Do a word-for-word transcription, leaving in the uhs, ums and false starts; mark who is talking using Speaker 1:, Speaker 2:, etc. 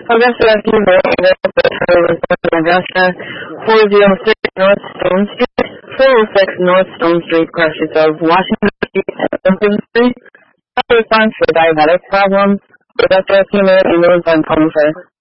Speaker 1: Augusta F U Morgan, Augusta, four oh six North Stone Street, four oh six North Stone Street, crushes of Washington Street and Oakland Street. Response for diabetic problems. Augusta F U Morgan, on phone for